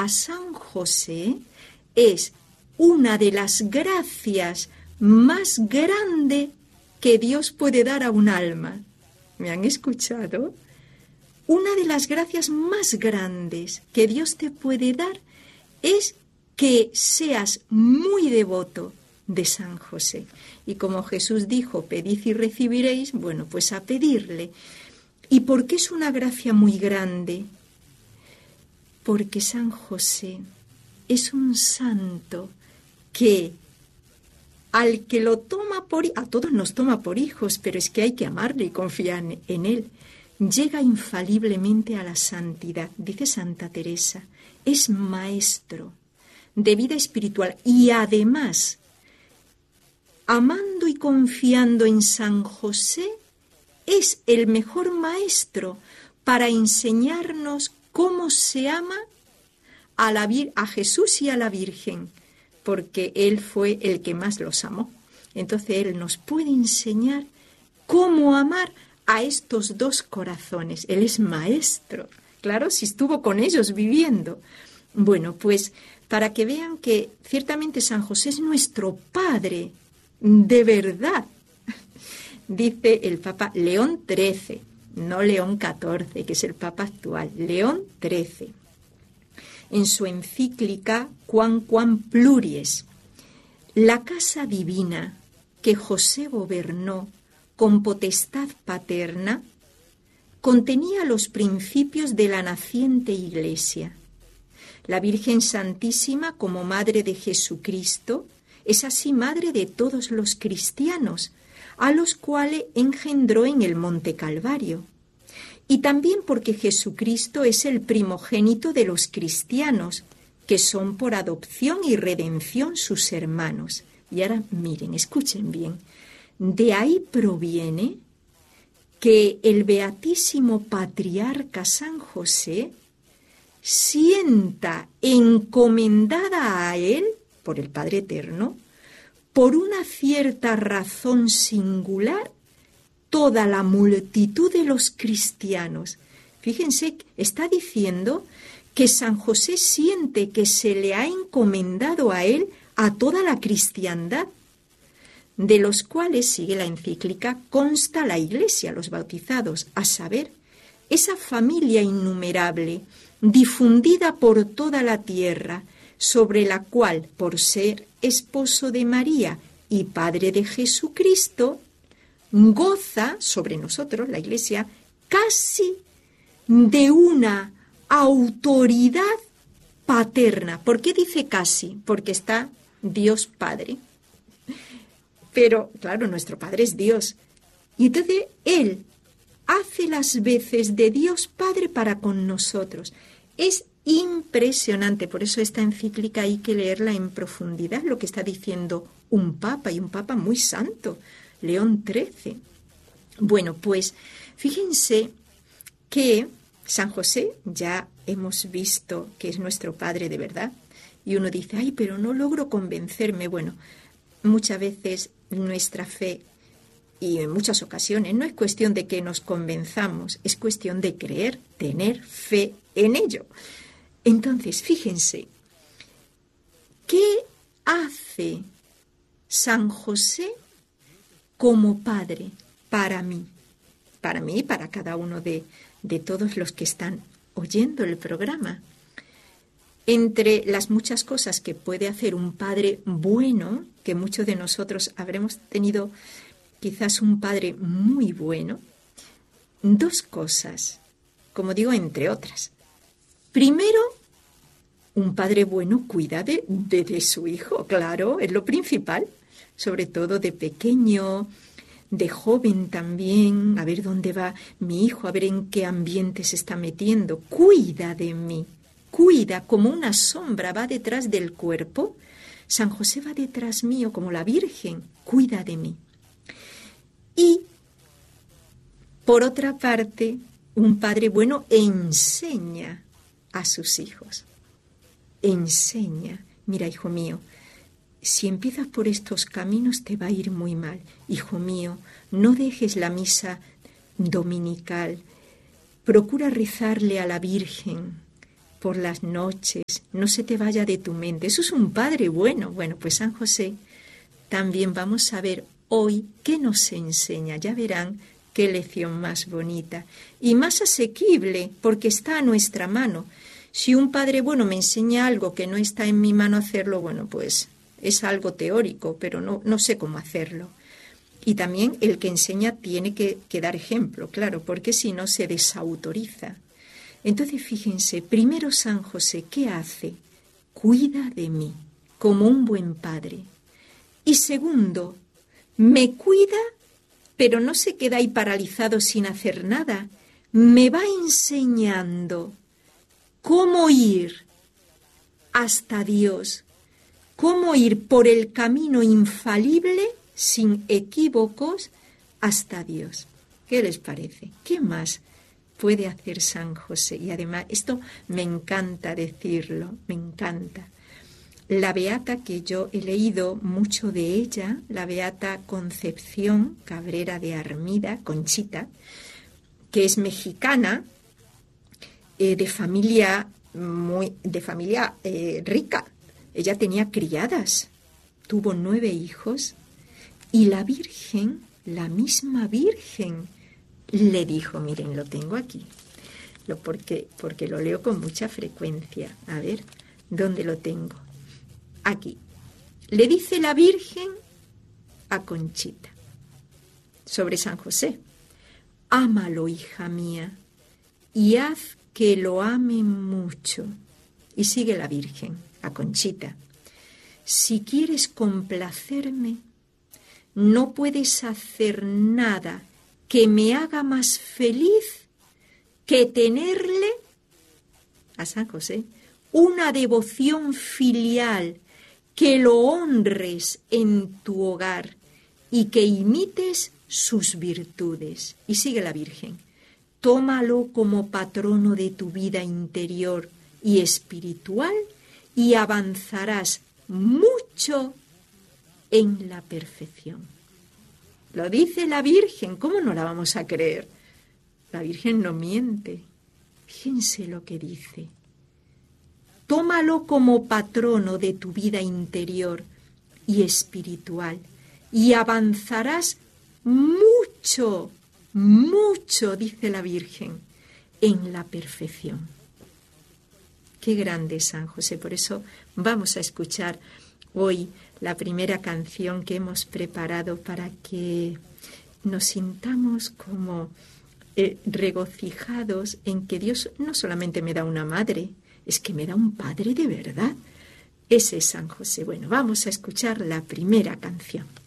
a San José es una de las gracias más grandes que Dios puede dar a un alma. ¿Me han escuchado? Una de las gracias más grandes que Dios te puede dar es que seas muy devoto de San José. Y como Jesús dijo, pedid y recibiréis, bueno, pues a pedirle. ¿Y por qué es una gracia muy grande? Porque San José es un santo que al que lo toma a todos nos toma por hijos, pero es que hay que amarle y confiar en él. Llega infaliblemente a la santidad, dice Santa Teresa, es maestro de vida espiritual y además, amando y confiando en San José, es el mejor maestro para enseñarnos cómo se ama a Jesús y a la Virgen, porque Él fue el que más los amó. Entonces Él nos puede enseñar cómo amar a estos dos corazones. Él es maestro, claro, si estuvo con ellos viviendo. Bueno, pues para que vean que ciertamente San José es nuestro Padre, de verdad. Dice el Papa León XIII, no León XIV, que es el Papa actual, León XIII, en su encíclica Quam Pluries: la casa divina que José gobernó con potestad paterna contenía los principios de la naciente Iglesia. La Virgen Santísima, como Madre de Jesucristo, es así Madre de todos los cristianos, a los cuales engendró en el Monte Calvario. Y también porque Jesucristo es el primogénito de los cristianos, que son por adopción y redención sus hermanos. Y ahora miren, escuchen bien. De ahí proviene que el beatísimo patriarca San José sienta encomendada a él, por el Padre Eterno, por una cierta razón singular, toda la multitud de los cristianos. Fíjense, está diciendo que San José siente que se le ha encomendado a él a toda la cristiandad, de los cuales, sigue la encíclica, consta la Iglesia, los bautizados, a saber, esa familia innumerable, difundida por toda la tierra, sobre la cual, por ser esposo de María y padre de Jesucristo, goza sobre nosotros, la Iglesia, casi de una autoridad paterna. ¿Por qué dice casi? Porque está Dios Padre. Pero, claro, nuestro Padre es Dios. Y entonces Él hace las veces de Dios Padre para con nosotros. Es impresionante, por eso esta encíclica hay que leerla en profundidad, lo que está diciendo un papa, y un papa muy santo, León XIII. Bueno, pues fíjense que San José ya hemos visto que es nuestro Padre de verdad, y uno dice, ay, pero no logro convencerme. Bueno, muchas veces nuestra fe, y en muchas ocasiones, no es cuestión de que nos convenzamos, es cuestión de creer, tener fe en ello. Entonces, fíjense, ¿qué hace San José como padre para mí y para cada uno de todos los que están oyendo el programa? Entre las muchas cosas que puede hacer un padre bueno, que muchos de nosotros habremos tenido quizás un padre muy bueno, dos cosas, como digo, entre otras. Primero, un padre bueno cuida de su hijo, claro, es lo principal, sobre todo de pequeño, de joven también, a ver dónde va mi hijo, a ver en qué ambiente se está metiendo, cuida de mí, cuida como una sombra, va detrás del cuerpo. San José va detrás mío como la Virgen, cuida de mí. Y, por otra parte, un padre bueno enseña a sus hijos. Enseña, mira, hijo mío, si empiezas por estos caminos te va a ir muy mal. Hijo mío, no dejes la misa dominical. Procura rezarle a la Virgen por las noches, no se te vaya de tu mente. Eso es un padre bueno. Bueno, pues San José también vamos a ver hoy qué nos enseña. Ya verán qué lección más bonita y más asequible, porque está a nuestra mano. Si un padre bueno me enseña algo que no está en mi mano hacerlo, bueno, pues es algo teórico, pero no sé cómo hacerlo. Y también el que enseña tiene que dar ejemplo, claro, porque si no se desautoriza. Entonces, fíjense, primero San José, ¿qué hace? Cuida de mí como un buen padre. Y segundo, me cuida, pero no se queda ahí paralizado sin hacer nada. Me va enseñando cómo ir hasta Dios, cómo ir por el camino infalible, sin equívocos, hasta Dios. ¿Qué les parece? ¿Qué más puede hacer San José? Y además, esto me encanta decirlo, me encanta. La beata que yo he leído mucho de ella, la beata Concepción Cabrera de Armida, Conchita, que es mexicana, de familia rica. Ella tenía criadas, tuvo 9 hijos y la Virgen, la misma Virgen, le dijo, miren, lo tengo aquí, porque lo leo con mucha frecuencia. A ver, ¿dónde lo tengo? Aquí. Le dice la Virgen a Conchita sobre San José: ámalo, hija mía, y haz que lo ame mucho. Y sigue la Virgen a Conchita: si quieres complacerme, no puedes hacer nada que me haga más feliz que tenerle, a San José, una devoción filial, que lo honres en tu hogar y que imites sus virtudes. Y sigue la Virgen: tómalo como patrono de tu vida interior y espiritual y avanzarás mucho en la perfección. Lo dice la Virgen, ¿cómo no la vamos a creer? La Virgen no miente. Fíjense lo que dice: tómalo como patrono de tu vida interior y espiritual y avanzarás mucho, mucho, dice la Virgen, en la perfección. Qué grande es San José. Por eso vamos a escuchar hoy la primera canción que hemos preparado para que nos sintamos como regocijados en que Dios no solamente me da una madre, es que me da un padre de verdad. Ese es San José. Bueno, vamos a escuchar la primera canción.